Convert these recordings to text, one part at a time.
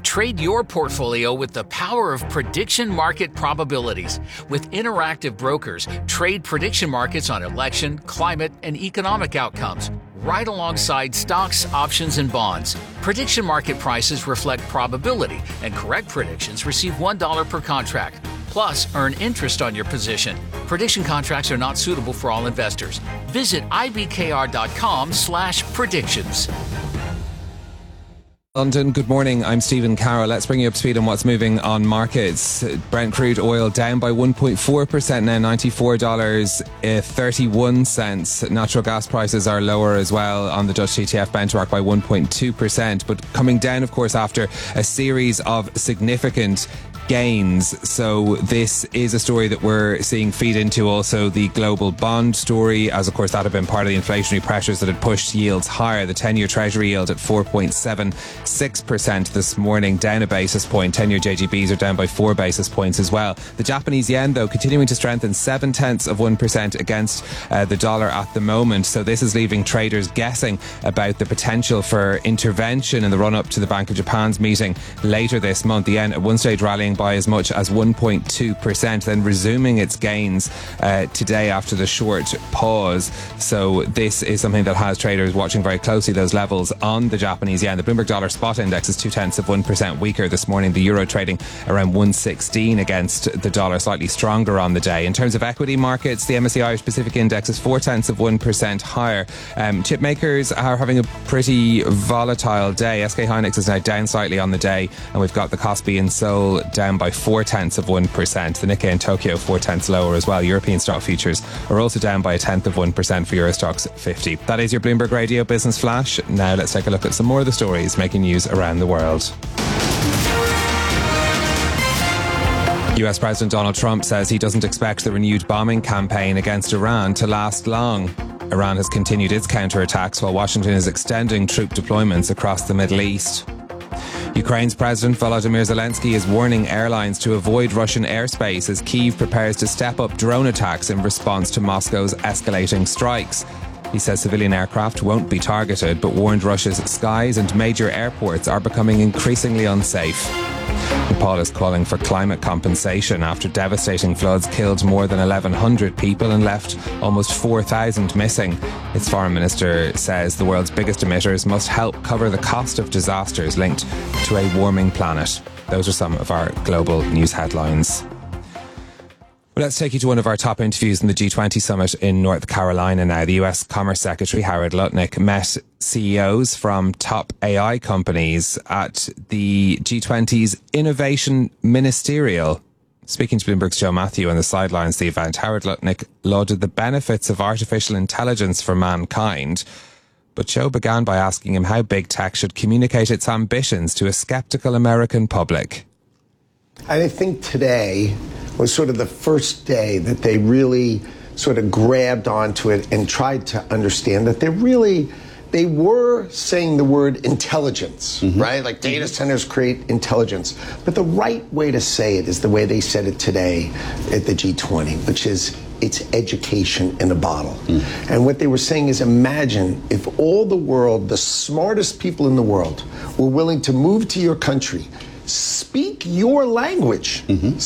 Trade your portfolio with the power of prediction market probabilities. With Interactive Brokers, trade prediction markets on election, climate, and economic outcomes, right alongside stocks, options, and bonds. Prediction market prices reflect probability, and correct predictions receive $1 per contract. Plus, earn interest on your position. Prediction contracts are not suitable for all investors. Visit ibkr.com/predictions. London, good morning. I'm Stephen Carroll. Let's bring you up to speed on what's moving on markets. Brent crude oil down by 1.4% now, $94.31. Natural gas prices are lower as well on the Dutch TTF benchmark by 1.2%, but coming down, of course, after a series of significant gains. So this is a story that we're seeing feed into also the global bond story, as of course that had been part of the inflationary pressures that had pushed yields higher. The 10-year Treasury yield at 4.76% this morning, down a basis point. 10-year JGBs are down by 4 basis points as well. The Japanese yen, though, continuing to strengthen 0.7% against the dollar at the moment. So this is leaving traders guessing about the potential for intervention in the run-up to the Bank of Japan's meeting later this month. The yen at one stage rallying by as much as 1.2%, then resuming its gains today after the short pause. So this is something that has traders watching very closely, those levels on the Japanese yen. The Bloomberg Dollar Spot Index is 0.2% weaker this morning. The euro trading around 116 against the dollar, slightly stronger on the day. In terms of equity markets, the MSCI Irish Pacific Index is 0.4% higher. Chip makers are having a pretty volatile day. SK Hynix is now down slightly on the day, and we've got the Kospi in Seoul down by 0.4%. The Nikkei in Tokyo 0.4 lower as well. European stock futures are also down by 0.1% for Euro Stoxx 50. That is your Bloomberg Radio Business Flash. Now let's take a look at some more of the stories making news around the world. US President Donald Trump says he doesn't expect the renewed bombing campaign against Iran to last long. Iran has continued its counterattacks while Washington is extending troop deployments across the Middle East. Ukraine's President Volodymyr Zelensky is warning airlines to avoid Russian airspace as Kyiv prepares to step up drone attacks in response to Moscow's escalating strikes. He says civilian aircraft won't be targeted, but warned Russia's skies and major airports are becoming increasingly unsafe. Nepal is calling for climate compensation after devastating floods killed more than 1,100 people and left almost 4,000 missing. Its foreign minister says the world's biggest emitters must help cover the cost of disasters linked to a warming planet. Those are some of our global news headlines. Well, let's take you to one of our top interviews in the G20 summit in North Carolina now. The US Commerce Secretary Howard Lutnick met CEOs from top AI companies at the G20's Innovation Ministerial. Speaking to Bloomberg's Joe Matthew on the sidelines of the event, Howard Lutnick lauded the benefits of artificial intelligence for mankind. But Joe began by asking him how big tech should communicate its ambitions to a skeptical American public. I think today was sort of the first day that they really sort of grabbed onto it and tried to understand that they were saying the word intelligence, right? Like data centers create intelligence. But the right way to say it is the way they said it today at the G20, which is it's education in a bottle. And what they were saying is, imagine if all the world, the smartest people in the world, were willing to move to your country, speak your language,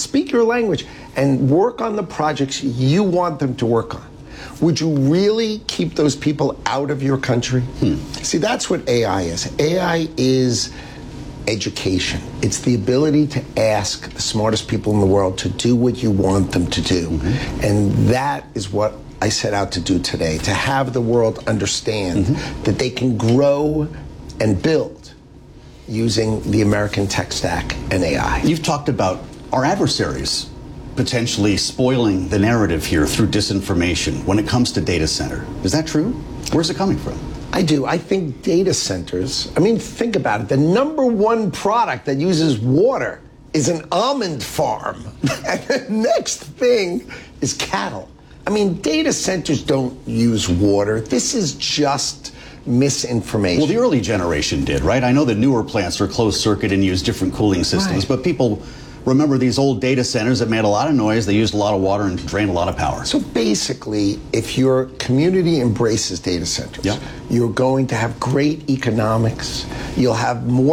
and work on the projects you want them to work on. Would you really keep those people out of your country? See, that's what AI is. AI is education. It's the ability to ask the smartest people in the world to do what you want them to do. And that is what I set out to do today, to have the world understand that they can grow and build using the American tech stack and AI. You've talked about our adversaries potentially spoiling the narrative here through disinformation when it comes to data center. Is that true? Where's it coming from? I do. I think data centers, think about it. The number one product that uses water is an almond farm. And the next thing is cattle. Data centers don't use water. This is just misinformation. Well, the early generation did, right? I know the newer plants are closed circuit and use different cooling systems, but people remember these old data centers that made a lot of noise, they used a lot of water and drained a lot of power. So basically, if your community embraces data centers, you're going to have great economics, you'll have more